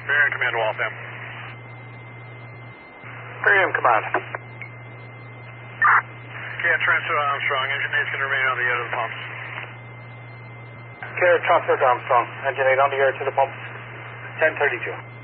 Variant Command to Waltham. Variant Command. Okay, transfer to Armstrong. Engine 8 is going to remain on the air to the pumps. Okay, transfer to Armstrong. Engine 8 on the air to the pumps. 1032.